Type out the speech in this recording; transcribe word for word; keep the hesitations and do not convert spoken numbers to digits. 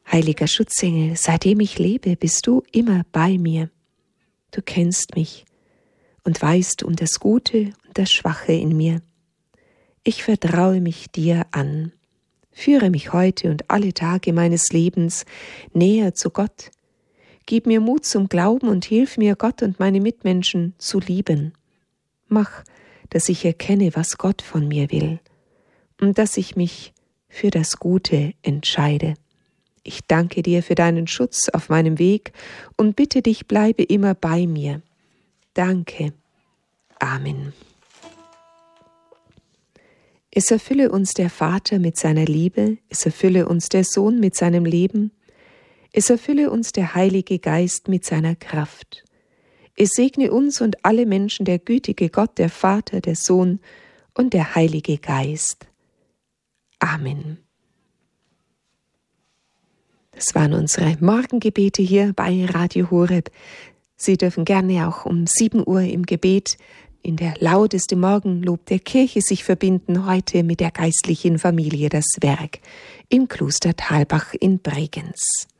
Heiliger Schutzengel, seitdem ich lebe, bist du immer bei mir. Du kennst mich und weißt um das Gute und das Schwache in mir. Ich vertraue mich dir an. Führe mich heute und alle Tage meines Lebens näher zu Gott. Gib mir Mut zum Glauben und hilf mir, Gott und meine Mitmenschen zu lieben. Mach, dass ich erkenne, was Gott von mir will und dass ich mich für das Gute entscheide. Ich danke dir für deinen Schutz auf meinem Weg und bitte dich, bleibe immer bei mir. Danke. Amen. Es erfülle uns der Vater mit seiner Liebe, es erfülle uns der Sohn mit seinem Leben, es erfülle uns der Heilige Geist mit seiner Kraft. Es segne uns und alle Menschen der gütige Gott, der Vater, der Sohn und der Heilige Geist. Amen. Das waren unsere Morgengebete hier bei Radio Horeb. Sie dürfen gerne auch um sieben Uhr im Gebet in der lauteste Morgenlob der Kirche sich verbinden, heute mit der geistlichen Familie Das Werk im Kloster Thalbach in Bregenz.